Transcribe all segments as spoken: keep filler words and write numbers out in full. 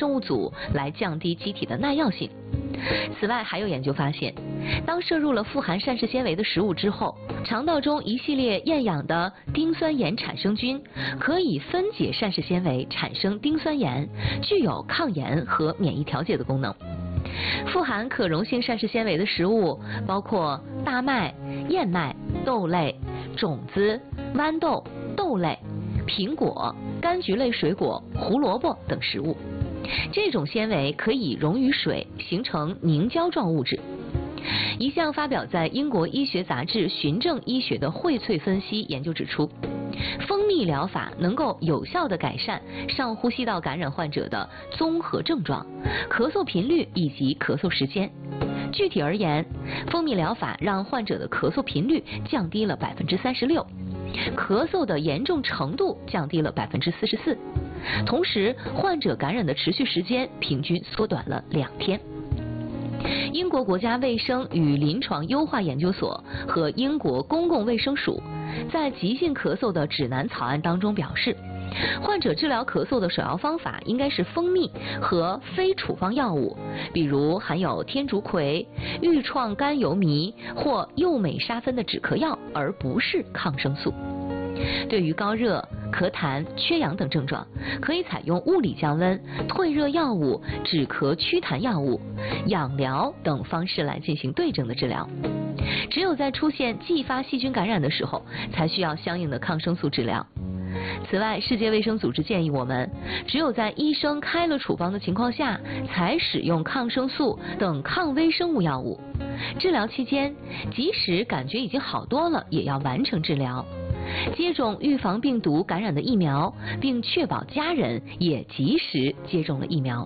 生物组来降低机体的耐药性。此外，还有研究发现，当摄入了富含膳食纤维的食物之后，肠道中一系列厌氧的丁酸盐产生菌可以分解膳食纤维，产生丁酸盐，具有抗炎和免疫调节的功能。富含可溶性膳食纤维的食物包括大麦、燕麦、豆类、种子、豌豆、豆类、苹果、柑橘类水果、胡萝卜等食物。这种纤维可以溶于水，形成凝胶状物质。一项发表在英国医学杂志《循证医学》的荟萃分析研究指出，蜂蜜疗法能够有效地改善上呼吸道感染患者的综合症状、咳嗽频率以及咳嗽时间。具体而言，蜂蜜疗法让患者的咳嗽频率降低了百分之三十六，咳嗽的严重程度降低了百分之四十四，同时患者感染的持续时间平均缩短了两天。英国国家卫生与临床优化研究所和英国公共卫生署在急性咳嗽的指南草案当中表示，患者治疗咳嗽的首要方法应该是蜂蜜和非处方药物，比如含有天竺葵、愈创甘油醚或右美沙芬的止咳药，而不是抗生素。对于高热、咳痰、缺氧等症状，可以采用物理降温、退热药物、止咳祛痰药物、氧疗等方式来进行对症的治疗。只有在出现继发细菌感染的时候，才需要相应的抗生素治疗。此外，世界卫生组织建议我们，只有在医生开了处方的情况下，才使用抗生素等抗微生物药物。治疗期间，即使感觉已经好多了，也要完成治疗。接种预防病毒感染的疫苗，并确保家人也及时接种了疫苗。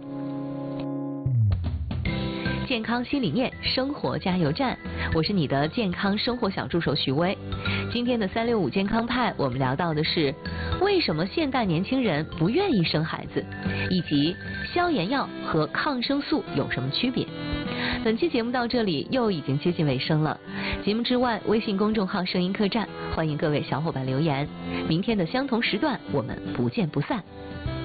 健康新理念，生活加油站，我是你的健康生活小助手徐薇。今天的三六五健康派，我们聊到的是为什么现代年轻人不愿意生孩子，以及消炎药和抗生素有什么区别。本期节目到这里又已经接近尾声了。节目之外，微信公众号声音客栈，欢迎各位小伙伴留言。明天的相同时段，我们不见不散。